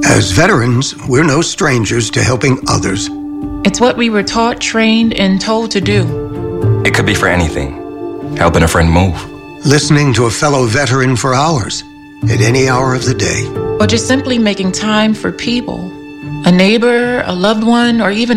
As veterans, we're no strangers to helping others. It's what we were taught, trained, and told to do. It could be for anything. Helping a friend move. Listening to a fellow veteran for hours, at any hour of the day. Or just simply making time for people. A neighbor, a loved one, or even